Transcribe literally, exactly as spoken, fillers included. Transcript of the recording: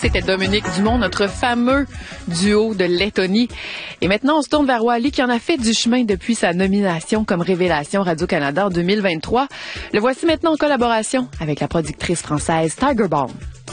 c'était Dominique Dumont, notre fameux duo de Lettonie. Et maintenant, on se tourne vers Wally qui en a fait du chemin depuis sa nomination comme Révélation Radio-Canada en deux mille vingt-trois. Le voici maintenant en collaboration avec la productrice française Tiger Balm.